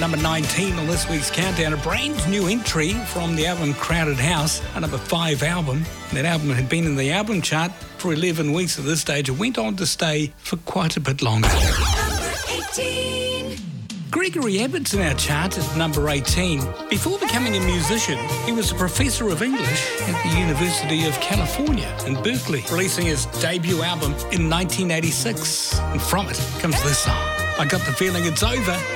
number 19 on this week's countdown. A brand new entry from the album Crowded House, a number 5 album. That album had been in the album chart for 11 weeks at this stage. It went on to stay for quite a bit longer. Number 18. Gregory Abbott's in our chart at number 18. Before becoming a musician, he was a professor of English at the University of California in Berkeley, releasing his debut album in 1986. And from it comes this song, I Got the Feeling It's Over.